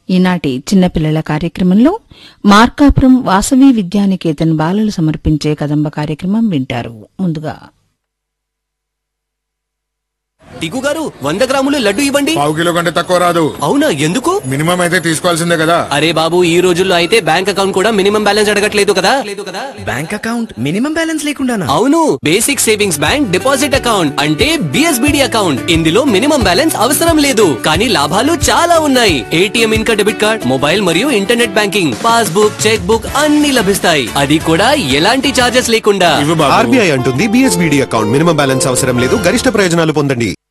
ఈనాటి చిన్నపిల్లల కార్యక్రమంలో మార్కాపురం వాసవి విద్యానికేతన్ బాలలు సమర్పించే కదంబ కార్యక్రమం వింటారు. ముందుగా టికు గారు 100 గ్రాములు లడ్డు ఇవ్వండి. పావు కిలో కంటే తక్కువ రాదు. అవునా, ఎందుకు? మినిమం అయితే తీసుకోవాల్సిందే కదా. అరే బాబు, ఈ రోజుల్లో అయితే బ్యాంక్ అకౌంట్ కూడా మినిమం బ్యాలెన్స్ అడగట్లేదు కదా. Bank account minimum balance లేకుండానా? అవును, basic savings bank deposit account అంటే బిఎస్బిడి అకౌంట్. ఇందులో మినిమం బ్యాలెన్స్ అవసరం లేదు, కానీ లాభాలు చాలా ఉన్నాయి. ఏటీఎం, ఇంకా డెబిట్ కార్డ్, మొబైల్ మరియు internet banking, passbook, cheque book అన్ని లభిస్తాయి. అది కూడా ఎలాంటి చార్జెస్ లేకుండా. ఆర్బీఐ అంటుంది బిఎస్బిడి అకౌంట్ మినిమం బ్యాలెన్స్ అవసరం లేదు, గరిష్ట ప్రయోజనాలు పొందండి.